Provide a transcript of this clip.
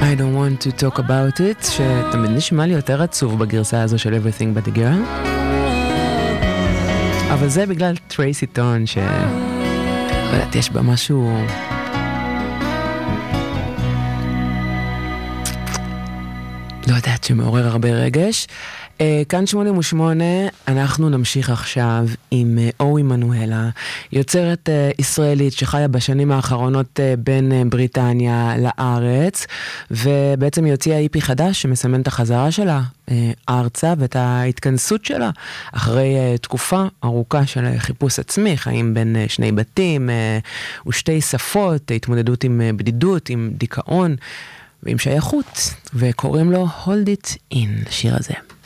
I don't want to talk about it, שתמיד נשמע לי יותר עצוב בגרסה הזו של Everything But The Girl. אבל זה בגלל טרייסי טון, לא יודעת, יש בה משהו... לא יודעת, שמעורר הרבה רגש. כאן 88, אנחנו נמשיך עכשיו עם אורי מנואלה, יוצרת ישראלית שחיה בשנים האחרונות בין בריטניה לארץ, ובעצם היא הוציאה איפי חדש שמסמן את החזרה שלה ארצה ואת ההתכנסות שלה אחרי תקופה ארוכה של חיפוש עצמי, חיים בין שני בתים ושתי שפות, התמודדות עם בדידות, עם דיכאון ועם שייכות, וקוראים לו Hold It In, השיר הזה.